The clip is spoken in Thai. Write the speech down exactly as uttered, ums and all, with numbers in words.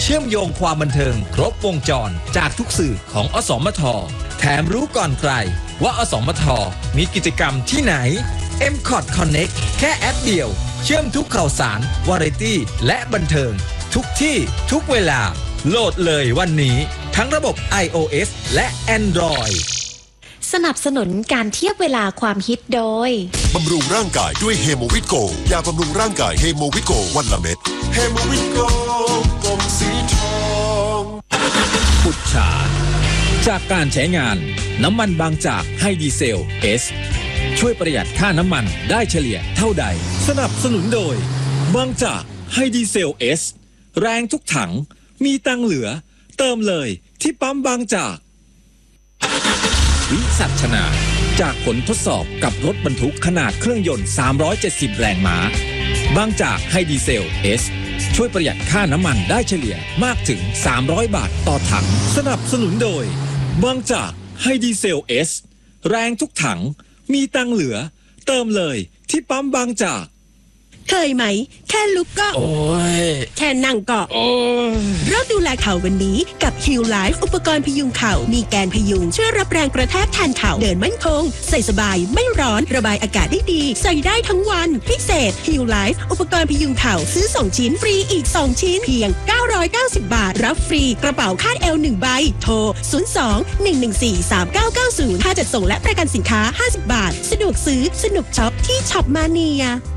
ชื่อมโยงความบันเทิงครบวงจรจากทุกสื่อของอสมทแถมรู้ก่อนใครว่าอสมทมีกิจกรรมที่ไหน เอ็ม คอท Connect แค่แอปเดียวเชื่อมทุกข่าวสารวาไรตี้และบันเทิงทุกที่ทุกเวลาโหลดเลยวันนี้ทั้งระบบ iOS และ Android สนับสนุนการเทียบเวลาความฮิตโดยบำรุงร่างกายด้วยเฮโมวิตโกยาบำรุงร่างกายเฮโมวิตโกวันละเม็ดเฮโมวิตโกกลมสีทองปุจฉาจากการใช้งานน้ำมันบางจากไฮดีเซล S ช่วยประหยัดค่าน้ำมันได้เฉลี่ยเท่าใดสนับสนุนโดยบางจากไฮดีเซล S แรงทุกถังมีตังเหลือเติมเลยที่ปั๊มบางจากวิสัชนาจากผลทดสอบกับรถบรรทุกขนาดเครื่องยนต์สามร้อยเจ็ดสิบแรงม้าบางจากไฮดีเซล S ช่วยประหยัดค่าน้ำมันได้เฉลี่ยมากถึงสามร้อยบาทต่อถังสนับสนุนโดยบางจากไฮดีเซล S แรงทุกถังมีตังเหลือเติมเลยที่ปั๊มบางจากเคยไหมแค่ลุกก็โอ้ยแค่นั่งก็โอ้ยเริ่มดูแลเข่าวันนี้กับ Heal Life อุปกรณ์พยุงเข่ามีแกนพยุงช่วยรับแรงกระแทกแทนเข่าเดินมั่นคงใส่สบายไม่ร้อนระบายอากาศได้ดีใส่ได้ทั้งวันพิเศษ Heal Life อุปกรณ์พยุงเข่าซื้อสองชิ้นฟรีอีกสองชิ้นเพียงเก้าร้อยเก้าสิบบาทรับฟรีกระเป๋าคาดเอวหนึ่งใบโทรศูนย์ สอง หนึ่ง หนึ่ง สี่ สาม เก้า เก้า ศูนย์ค่าจัดส่งและประกันสินค้าห้าสิบบาทสะดวกซื้อสนุกช็อปที่ช็อปมาเนีย